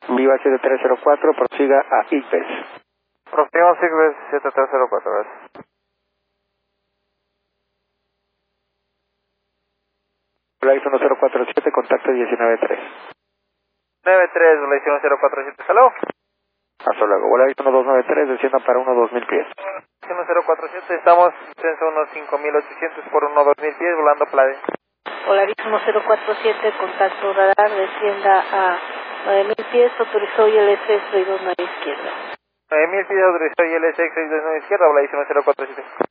Viva 7304, prosiga a IPES. Próximo Sigres 7304, gracias. Volaris 1047, contacto 193. 93, Volaris 1047, hello. Hasta luego. Volaris 1293, descienda para 1-2000 pies. 1047, estamos censo unos 5800 por 1-2000 pies, volando Playa. Volaris 1047, contacto radar, descienda a 9000 pies, autorizó ILS 629 izquierda. 9000 pies, autorizó ILS 629 izquierda, Volaris 1047.